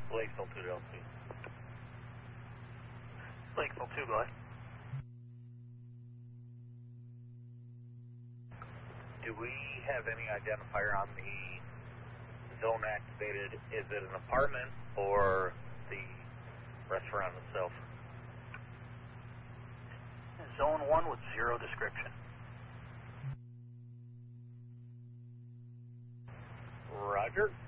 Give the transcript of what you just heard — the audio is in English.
Lakeville 2 Delta 2. Lakeville 2, go ahead. Do we have any identifier on the zone activated? Is it an apartment or the restaurant itself? Zone 1 with 0 description. Roger.